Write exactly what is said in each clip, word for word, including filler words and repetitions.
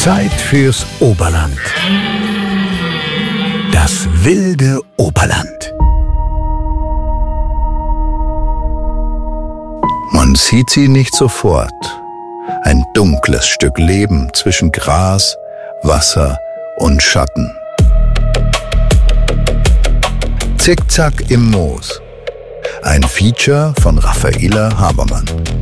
Zeit fürs Oberland. Das wilde Oberland. Man sieht sie nicht sofort. Ein dunkles Stück Leben zwischen Gras, Wasser und Schatten. Zickzack im Moos. Ein Feature von Raffaela Habermann.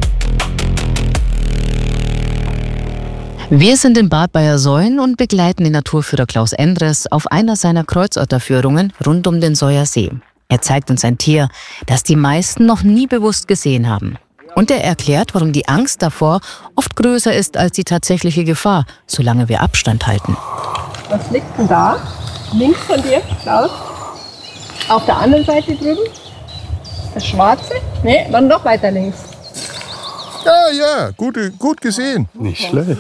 Wir sind in Bad Bayersoien und begleiten den Naturführer Klaus Endres auf einer seiner Kreuzotterführungen rund um den Soyer See. Er zeigt uns ein Tier, das die meisten noch nie bewusst gesehen haben. Und er erklärt, warum die Angst davor oft größer ist als die tatsächliche Gefahr, solange wir Abstand halten. Was liegt denn da? Links von dir, Klaus? Auf der anderen Seite drüben? Das Schwarze? Nee, dann noch weiter links. Ja, ja, gut, gut gesehen. Nicht schlecht.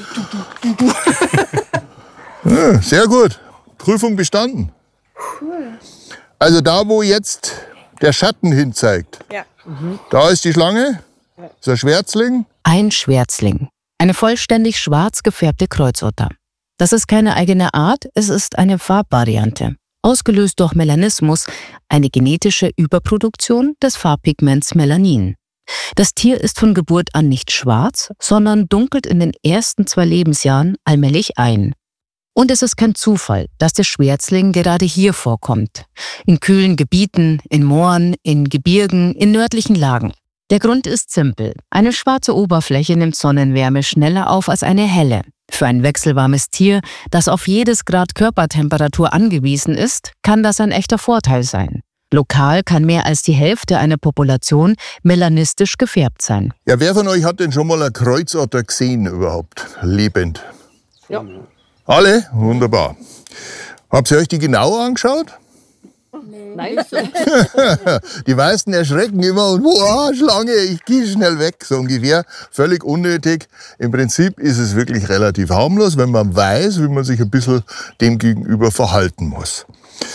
Ja, sehr gut. Prüfung bestanden. Cool. Also da, wo jetzt der Schatten hin zeigt, Ja. mhm. da ist die Schlange, das ist ein Schwärzling. Ein Schwärzling. Eine vollständig schwarz gefärbte Kreuzotter. Das ist keine eigene Art, es ist eine Farbvariante. Ausgelöst durch Melanismus, eine genetische Überproduktion des Farbpigments Melanin. Das Tier ist von Geburt an nicht schwarz, sondern dunkelt in den ersten zwei Lebensjahren allmählich ein. Und es ist kein Zufall, dass der Schwärzling gerade hier vorkommt. In kühlen Gebieten, in Mooren, in Gebirgen, in nördlichen Lagen. Der Grund ist simpel. Eine schwarze Oberfläche nimmt Sonnenwärme schneller auf als eine helle. Für ein wechselwarmes Tier, das auf jedes Grad Körpertemperatur angewiesen ist, kann das ein echter Vorteil sein. Lokal kann mehr als die Hälfte einer Population melanistisch gefärbt sein. Ja, wer von euch hat denn schon mal einen Kreuzotter gesehen überhaupt, lebend? Ja. Alle? Wunderbar. Habt ihr euch die genauer angeschaut? Nein. Die meisten erschrecken immer und wow, Schlange, ich gehe schnell weg, so ungefähr. Völlig unnötig. Im Prinzip ist es wirklich relativ harmlos, wenn man weiß, wie man sich ein bisschen dem gegenüber verhalten muss.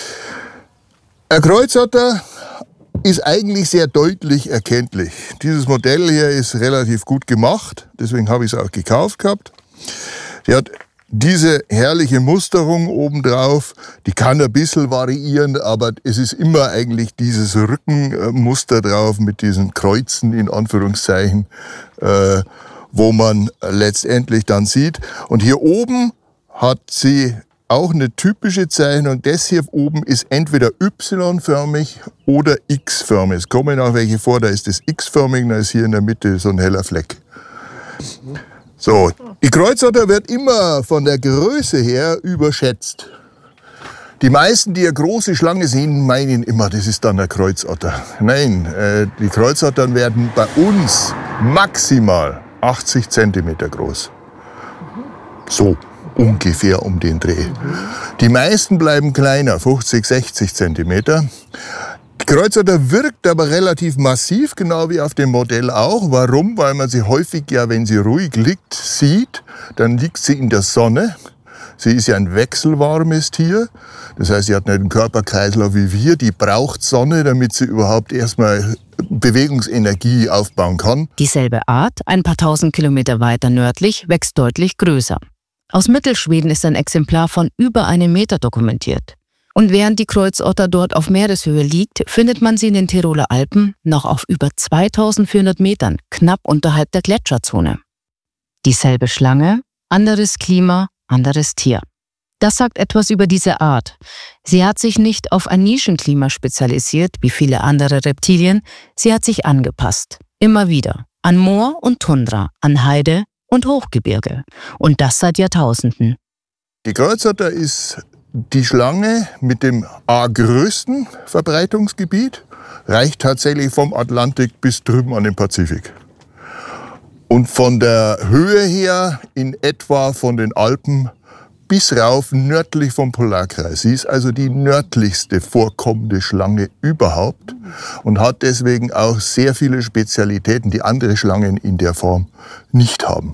Ein Kreuzotter ist eigentlich sehr deutlich erkenntlich. Dieses Modell hier ist relativ gut gemacht, deswegen habe ich es auch gekauft gehabt. Die hat diese herrliche Musterung obendrauf, die kann ein bisschen variieren, aber es ist immer eigentlich dieses Rückenmuster drauf mit diesen Kreuzen in Anführungszeichen, äh, wo man letztendlich dann sieht. Und hier oben hat sie auch eine typische Zeichnung. Das hier oben ist entweder Y-förmig oder X-förmig. Es kommen auch welche vor, da ist das X-förmig, da ist hier in der Mitte so ein heller Fleck. So, die Kreuzotter wird immer von der Größe her überschätzt. Die meisten, die eine große Schlange sehen, meinen immer, das ist dann der Kreuzotter. Nein, äh, die Kreuzottern werden bei uns maximal achtzig Zentimeter groß. So. Ungefähr um den Dreh. Die meisten bleiben kleiner, fünfzig, sechzig Zentimeter. Die Kreuzotter wirkt aber relativ massiv, genau wie auf dem Modell auch. Warum? Weil man sie häufig, ja, wenn sie ruhig liegt, sieht. Dann liegt sie in der Sonne. Sie ist ja ein wechselwarmes Tier. Das heißt, sie hat nicht einen Körperkreislauf wie wir. Die braucht Sonne, damit sie überhaupt erstmal Bewegungsenergie aufbauen kann. Dieselbe Art, ein paar tausend Kilometer weiter nördlich, wächst deutlich größer. Aus Mittelschweden ist ein Exemplar von über einem Meter dokumentiert. Und während die Kreuzotter dort auf Meereshöhe liegt, findet man sie in den Tiroler Alpen noch auf über zweitausendvierhundert Metern, knapp unterhalb der Gletscherzone. Dieselbe Schlange, anderes Klima, anderes Tier. Das sagt etwas über diese Art. Sie hat sich nicht auf ein Nischenklima spezialisiert, wie viele andere Reptilien, sie hat sich angepasst. Immer wieder. An Moor und Tundra, an Heide und Hochgebirge. Und das seit Jahrtausenden. Die Kreuzotter ist die Schlange mit dem A größten Verbreitungsgebiet, reicht tatsächlich vom Atlantik bis drüben an den Pazifik. Und von der Höhe her in etwa von den Alpen bis rauf nördlich vom Polarkreis. Sie ist also die nördlichste vorkommende Schlange überhaupt und hat deswegen auch sehr viele Spezialitäten, die andere Schlangen in der Form nicht haben.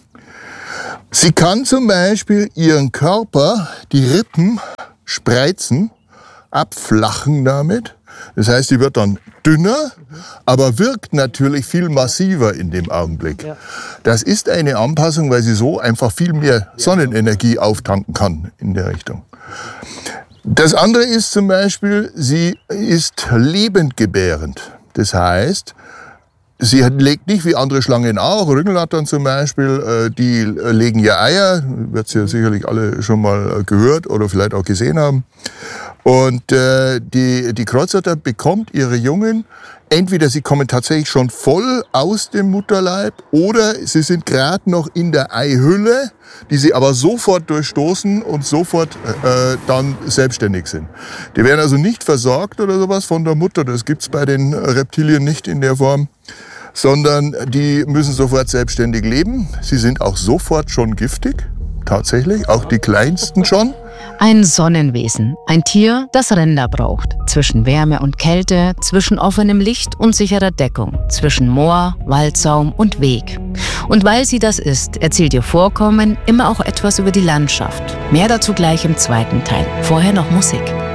Sie kann zum Beispiel ihren Körper, die Rippen, spreizen, abflachen damit Das heißt, die wird dann dünner, aber wirkt natürlich viel massiver in dem Augenblick. Das ist eine Anpassung, weil sie so einfach viel mehr Sonnenenergie auftanken kann in der Richtung. Das andere ist zum Beispiel, sie ist lebendgebärend. Das heißt, sie legt nicht wie andere Schlangen auch, Ringelnattern zum Beispiel, die legen ja Eier, wird ihr ja sicherlich alle schon mal gehört oder vielleicht auch gesehen haben. Und äh, die, die Kreuzotter bekommt ihre Jungen, entweder sie kommen tatsächlich schon voll aus dem Mutterleib oder sie sind gerade noch in der Eihülle, die sie aber sofort durchstoßen und sofort äh, dann selbstständig sind. Die werden also nicht versorgt oder sowas von der Mutter, das gibt's bei den Reptilien nicht in der Form, sondern die müssen sofort selbstständig leben. Sie sind auch sofort schon giftig, tatsächlich, auch die kleinsten schon. Ein Sonnenwesen, ein Tier, das Ränder braucht. Zwischen Wärme und Kälte, zwischen offenem Licht und sicherer Deckung, zwischen Moor, Waldsaum und Weg. Und weil sie das ist, erzählt ihr Vorkommen immer auch etwas über die Landschaft. Mehr dazu gleich im zweiten Teil. Vorher noch Musik.